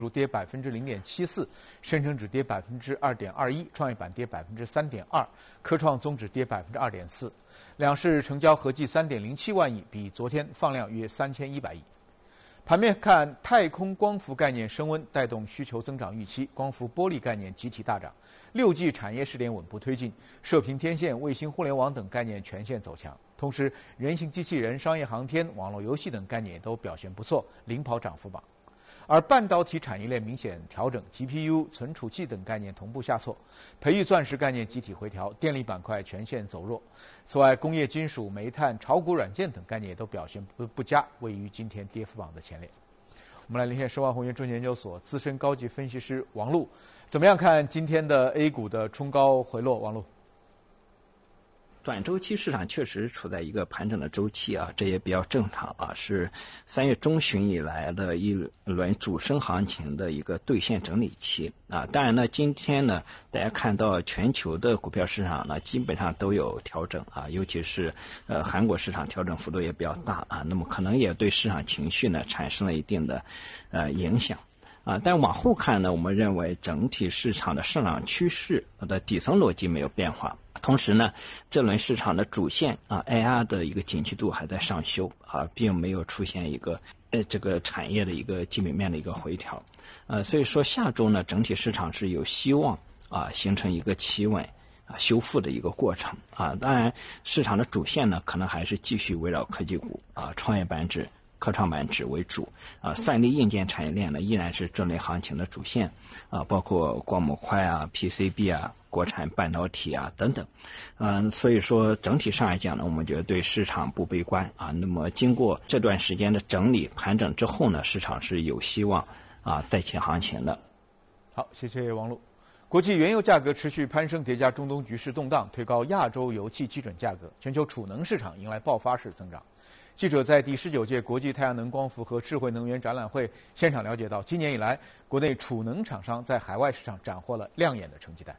跌0.74%，深成指跌2.21%，创业板跌3.2%，科创综指跌2.4%。两市成交合计3.07万亿，比昨天放量约3100亿。盘面看，太空光伏概念升温，带动需求增长预期，光伏玻璃概念集体大涨。6G 产业试点稳步推进，射频天线、卫星互联网等概念全线走强。同时，人形机器人、商业航天、网络游戏等概念也都表现不错，领跑涨幅榜。而半导体产业链明显调整 ，GPU、存储器等概念同步下挫，培育钻石概念集体回调，电力板块全线走弱。此外，工业金属、煤炭、炒股软件等概念也都表现不佳，位于今天跌幅榜的前列。我们来连线申万宏源证券研究所资深高级分析师王璐，怎么样看今天的 A 股的冲高回落？王璐。 短周期市场确实处在一个盘整的周期啊，这也比较正常啊，是3月中旬以来的一轮主升行情的一个兑现整理期啊。当然呢，今天呢，大家看到全球的股票市场呢，基本上都有调整啊，尤其是韩国市场调整幅度也比较大啊，那么可能也对市场情绪呢产生了一定的影响。但往后看呢，我们认为整体市场的上涨趋势的底层逻辑没有变化。同时呢，这轮市场的主线AI 的一个景气度还在上修并没有出现一个这个产业的一个基本面的一个回调。所以说下周呢，整体市场是有希望形成一个企稳修复的一个过程当然，市场的主线呢，可能还是继续围绕科技股创业板指、科创板指为主算力硬件产业链呢依然是这类行情的主线包括光模块PCB国产半导体等等所以说整体上来讲呢，我们觉得对市场不悲观那么经过这段时间的整理盘整之后呢，市场是有希望再起行情的。 好，谢谢王璐。国际原油价格持续攀升，叠加中东局势动荡，推高亚洲油气基准价格，全球储能市场迎来爆发式增长。记者在第19届国际太阳能光伏和智慧能源展览会现场了解到，今年以来，国内储能厂商在海外市场斩获了亮眼的成绩单。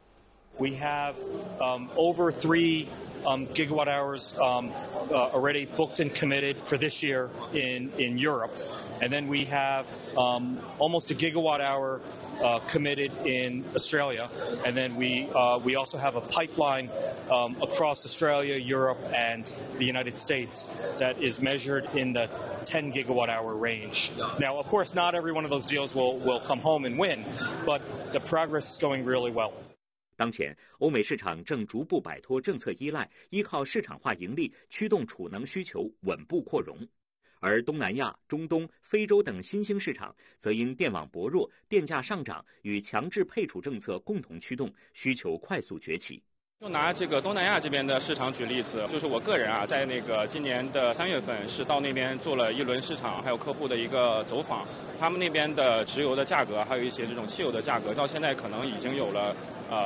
We have over 3 gigawatt hours already booked and committed for this year in Europe, and then we have almost a gigawatt hour committed in Australia, and then we also have a pipeline across Australia, Europe, and the United States that is measured in the 10 gigawatt hour range. Now, of course, not every one of those deals will come home and win, but the progress is going really well. 当前，欧美市场正逐步摆脱政策依赖，依靠市场化盈利驱动储能需求稳步扩容。而东南亚、中东、非洲等新兴市场则因电网薄弱、电价上涨与强制配储政策共同驱动，需求快速崛起。 就拿这个东南亚这边的市场举例子，就是我个人在今年的3月份是到那边做了一轮市场还有客户的一个走访，他们那边的石油的价格还有一些这种汽油的价格，到现在可能已经有了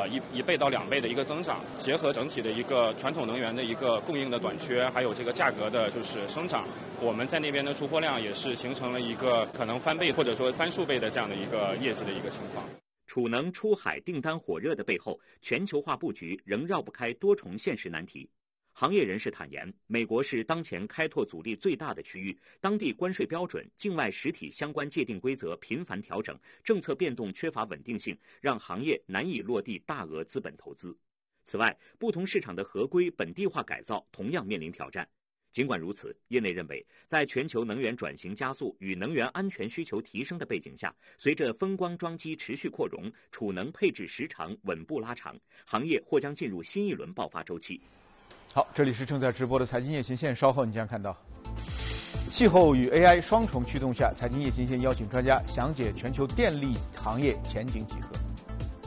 1倍到2倍的一个增长，结合整体的一个传统能源的一个供应的短缺，还有这个价格的就是生长，我们在那边的出货量也是形成了一个可能翻倍或者说翻数倍的这样的一个业绩的一个情况。 储能出海订单火热的背后，全球化布局仍绕不开多重现实难题。行业人士坦言，美国是当前开拓阻力最大的区域，当地关税标准、境外实体相关界定规则频繁调整，政策变动缺乏稳定性，让行业难以落地大额资本投资。此外，不同市场的合规本地化改造同样面临挑战。尽管如此，业内认为，在全球能源转型加速与能源安全需求提升的背景下，随着风光装机持续扩容，储能配置时长稳步拉长，行业或将进入新一轮爆发周期。 好，这里是正在直播的财经夜行线，稍后你将看到，气候与 AI 双重驱动下，财经夜行线邀请专家详解全球电力行业前景几何。